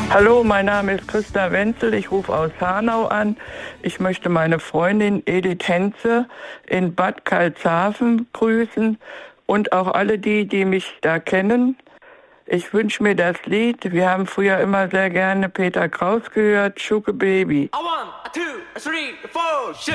Hallo, mein Name ist Christa Wenzel, ich rufe aus Hanau an. Ich möchte meine Freundin Edith Henze in Bad Karlshafen grüßen und auch alle die mich da kennen. Ich wünsche mir das Lied, wir haben früher immer sehr gerne Peter Kraus gehört, Schuke Baby. 1, 2, 3, 4,